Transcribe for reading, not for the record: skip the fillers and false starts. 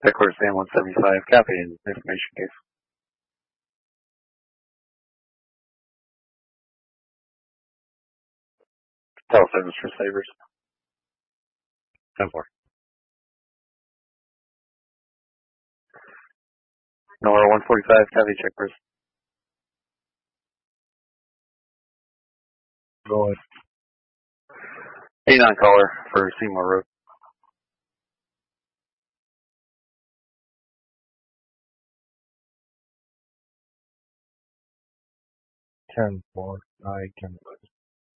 Headquarters Sam 175, copy and information case. Teleservice for Sabres. 10-4. Nora 145, copy, check first. Go ahead. 89 caller for Seymour Road. 10-4. I can